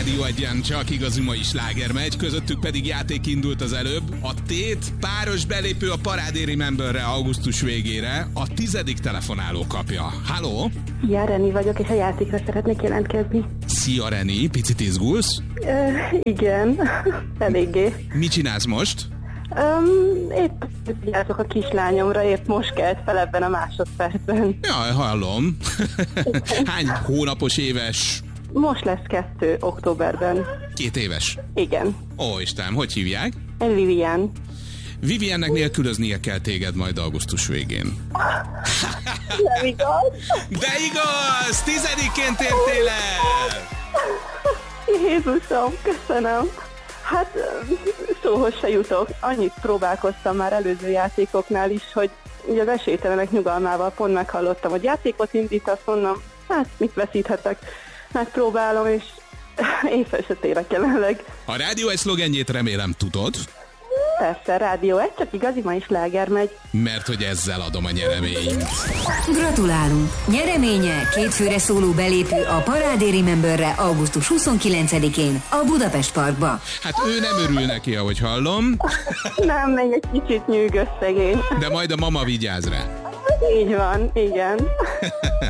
Rádió Egyen csak igazi mai sláger megy, közöttük pedig játék indult az előbb. A tét páros belépő a Parádé Rememberre augusztus végére, a 10. telefonáló kapja. Halló? Szia, Reni vagyok, és a játékra szeretnék jelentkezni. Szia, Reni, picit izgulsz? Igen, eléggé. Mit csinálsz most? Épp járok a kislányomra, épp most kelt fel ebben a másodpercben. Jaj, hallom. Hány hónapos, éves? Most lesz 2 októberben. 2 éves? Igen. Ó, Istenem, hogy hívják? Vivian. Viviannek nélkülöznie kell téged majd augusztus végén. Nem igaz? De igaz! 10-én tértél el! Jézusom, köszönöm. Hát szóhoz se jutok. Annyit próbálkoztam már előző játékoknál is, hogy ugye az esélytelenek nyugalmával pont meghallottam, hogy játékot indítasz, mondom, hát mit veszíthetek. Megpróbálom, és én fel se térek jelenleg. A rádió egy szlogenjét remélem tudod. Persze, Rádió 1, csak igazi mai sláger megy. Mert hogy ezzel adom a nyereményt. Gratulálunk! Nyereménye 2 főre szóló belépő a Parádé Rememberre augusztus 29-én a Budapest Parkba. Hát ő nem örül neki, ahogy hallom. Nem, még egy kicsit nyűgös szegény. De majd a mama vigyáz rá. Így van, igen.